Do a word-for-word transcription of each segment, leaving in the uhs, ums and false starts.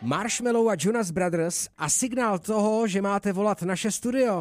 Marshmello a Jonas Brothers a signál toho, že máte volat naše studio.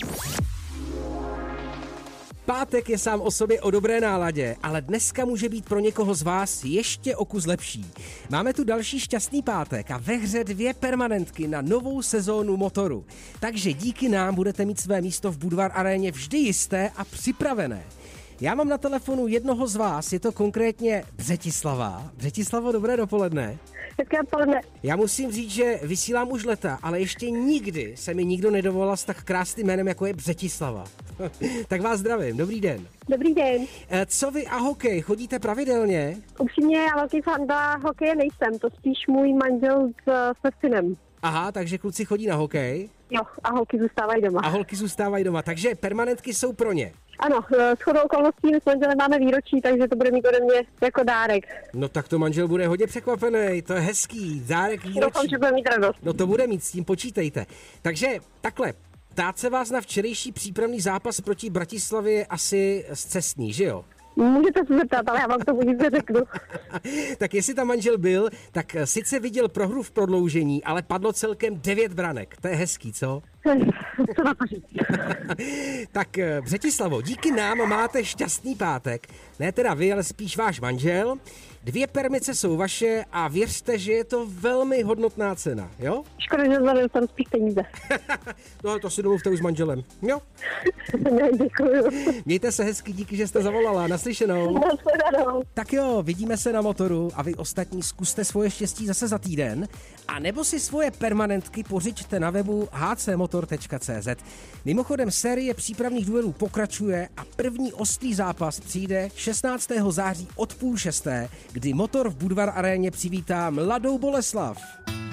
Pátek je sám o sobě o dobré náladě, ale dneska může být pro někoho z vás ještě o kus lepší. Máme tu další šťastný pátek a ve hře dvě permanentky na novou sezónu Motoru. Takže díky nám budete mít své místo v Budvar aréně vždy jisté a připravené. Já mám na telefonu jednoho z vás, je to konkrétně Břetislava. Břetislavo, dobré dopoledne. Hezké dopoledne. Já musím říct, že vysílám už leta, ale ještě nikdy se mi nikdo nedovolal s tak krásným jménem, jako je Břetislava. Tak vás zdravím, dobrý den. Dobrý den. Co vy a hokej, chodíte pravidelně? Upřímně, já velký fanda hokeje nejsem, to spíš můj manžel s, s synem. Aha, takže kluci chodí na hokej? Jo, a holky zůstávají doma. A holky zůstávají doma, takže permanentky jsou pro ně. Ano, shodou okolností my s manželem máme výročí, takže to bude mít ode mě jako dárek. No tak to manžel bude hodně překvapený, to je hezký, dárek výročí. Doufám, že bude mít radost. No to bude mít, s tím počítejte. Takže takhle, ptát se vás na včerejší přípravný zápas proti Bratislavě je asi scestný, že jo? Můžete se zeptat, ale já vám to nic neřeknu. Tak jestli tam manžel byl, tak sice viděl prohru v prodloužení, ale padlo celkem devět branek. To je hezký, co? Co na to říct? Tak Břetislavo, díky nám máte šťastný pátek. Ne teda vy, ale spíš váš manžel. Dvě permice jsou vaše a věřte, že je to velmi hodnotná cena, jo? Škoda, že zase dostanu spíš peníze. No to si domluvte už s manželem, jo? Ne, děkuju. Mějte se hezky, díky, že jste zavolala. Naslyšenou. Naslyšenou. Tak jo, vidíme se na Motoru a vy ostatní zkuste svoje štěstí zase za týden. A nebo si svoje permanentky pořiďte na webu h c motor tečka c z. Mimochodem série přípravných duelů pokračuje a první ostrý zápas přijde šestnáctého září od půl šesté, kdy Motor v Budvar aréně přivítá Mladou Boleslav.